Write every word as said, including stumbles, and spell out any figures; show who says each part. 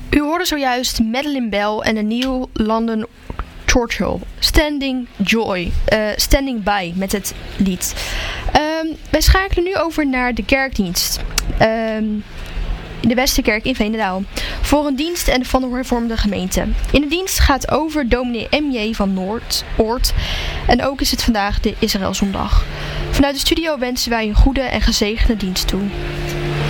Speaker 1: U hoorde zojuist Madeleine Bell en de New London Churchill. Standing Joy. Uh, standing By met het lied. Um, wij schakelen nu over naar de kerkdienst. Um, in de Westerkerk in Veenendaal. Voor een dienst en van de hervormde gemeente. In de dienst gaat over dominee M J van Noord-Oort. En ook is het vandaag de Israëlzondag. Vanuit de studio wensen wij een goede en gezegende dienst toe.